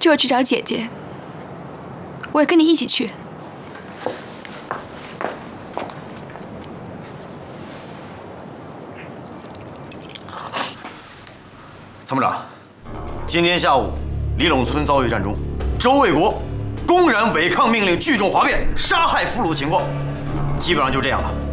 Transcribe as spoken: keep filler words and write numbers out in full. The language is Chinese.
就是去找姐姐，我也跟你一起去。 参谋长，今天下午李陇村遭遇战中，周卫国公然违抗命令，聚众哗变，杀害俘虏的情况，基本上就这样了。